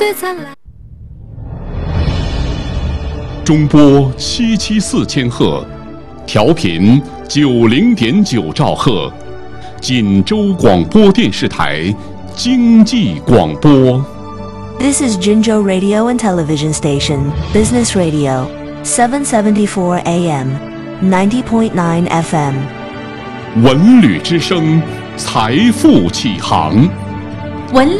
中波774千赫，调频90.9兆赫，锦州广播电视台经济广播。 This is Jinzhou Radio and Television Station, Business Radio, 774 AM, 90.9 FM. 文旅之声，财富启航。 文